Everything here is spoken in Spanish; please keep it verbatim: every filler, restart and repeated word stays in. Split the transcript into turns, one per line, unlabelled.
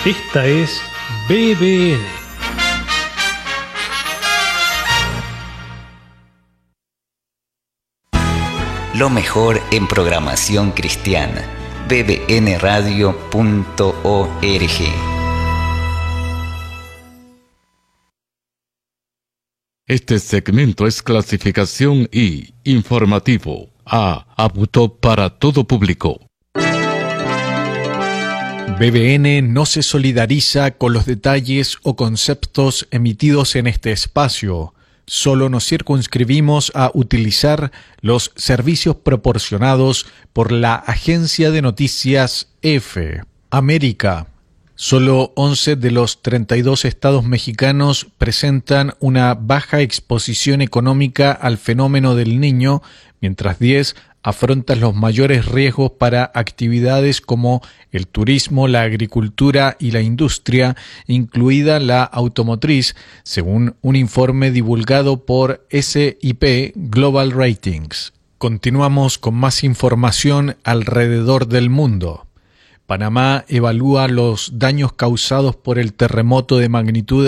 Esta es B B N.
Lo mejor en programación cristiana. b b n radio punto org.
Este segmento es clasificación I, informativo, A, apto para todo público.
B B N no se solidariza con los detalles o conceptos emitidos en este espacio. Solo nos circunscribimos a utilizar los servicios proporcionados por la agencia de noticias EFE América. Solo once de los treinta y dos estados mexicanos presentan una baja exposición económica al fenómeno del Niño, mientras diez afrontan los mayores riesgos para actividades como el turismo, la agricultura y la industria, incluida la automotriz, según un informe divulgado por S I P Global Ratings. Continuamos con más información alrededor del mundo. Panamá evalúa los daños causados por el terremoto de magnitud